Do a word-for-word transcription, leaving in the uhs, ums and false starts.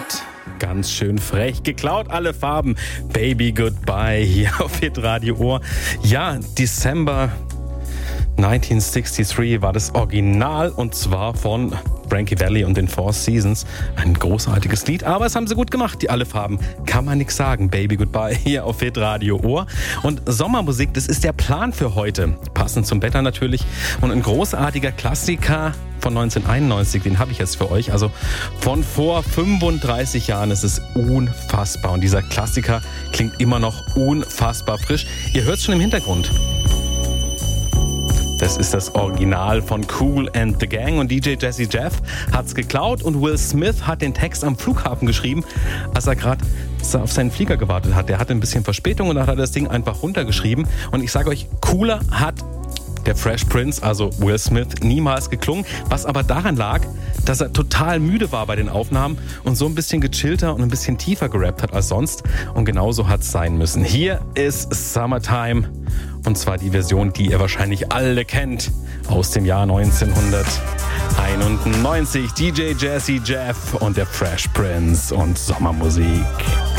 Ganz schön frech. Geklaut alle Farben. Baby Goodbye hier auf Hitradio Ohr. Ja, December neunzehnhundertdreiundsechzig war das Original und zwar von Frankie Valli und den Four Seasons. Ein großartiges Lied, aber es haben sie gut gemacht, die alle Farben. Kann man nichts sagen. Baby Goodbye hier auf Hitradio Ohr. Und Sommermusik, das ist der Plan für heute. Passend zum Wetter natürlich. Und ein großartiger Klassiker von neunzehnhunderteinundneunzig, den habe ich jetzt für euch. Also von vor fünfunddreißig Jahren. Es ist unfassbar. Und dieser Klassiker klingt immer noch unfassbar frisch. Ihr hört es schon im Hintergrund. Das ist das Original von Kool and the Gang und D J Jazzy Jeff hat's geklaut und Will Smith hat den Text am Flughafen geschrieben, als er gerade auf seinen Flieger gewartet hat. Der hatte ein bisschen Verspätung und dann hat er das Ding einfach runtergeschrieben. Und ich sage euch, cooler hat der Fresh Prince, also Will Smith, niemals geklungen, was aber daran lag, dass er total müde war bei den Aufnahmen und so ein bisschen gechillter und ein bisschen tiefer gerappt hat als sonst. Und genauso hat's sein müssen. Hier ist Summertime und zwar die Version, die ihr wahrscheinlich alle kennt, aus dem Jahr neunzehnhunderteinundneunzig. D J Jazzy Jeff und der Fresh Prince und Sommermusik.